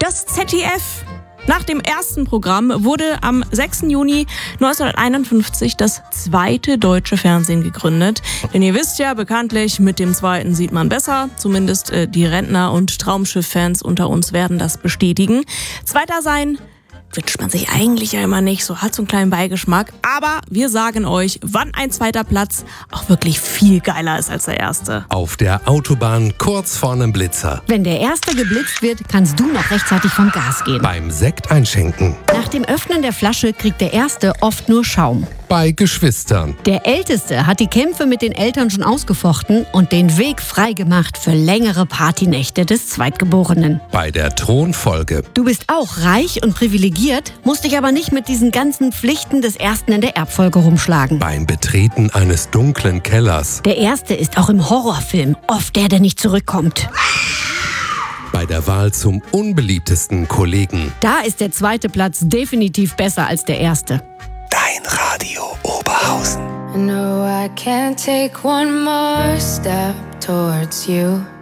Das ZDF. Nach dem ersten Programm wurde am 6. Juni 1951 das zweite deutsche Fernsehen gegründet. Denn ihr wisst ja, bekanntlich, mit dem zweiten sieht man besser. Zumindest die Rentner- und Traumschiff-Fans unter uns werden das bestätigen. Zweiter sein wünscht man sich eigentlich ja immer nicht, so hat so einen kleinen Beigeschmack. Aber wir sagen euch, wann ein zweiter Platz auch wirklich viel geiler ist als der erste. Auf der Autobahn kurz vor einem Blitzer. Wenn der erste geblitzt wird, kannst du noch rechtzeitig vom Gas gehen. Beim Sekt einschenken. Nach dem Öffnen der Flasche kriegt der Erste oft nur Schaum. Bei Geschwistern. Der Älteste hat die Kämpfe mit den Eltern schon ausgefochten und den Weg freigemacht für längere Partynächte des Zweitgeborenen. Bei der Thronfolge. Du bist auch reich und privilegiert, musst dich aber nicht mit diesen ganzen Pflichten des Ersten in der Erbfolge rumschlagen. Beim Betreten eines dunklen Kellers. Der Erste ist auch im Horrorfilm oft der nicht zurückkommt. Bei der Wahl zum unbeliebtesten Kollegen. Da ist der zweite Platz definitiv besser als der erste. Dein Radio Oberhausen. I know I can't take one more step towards you.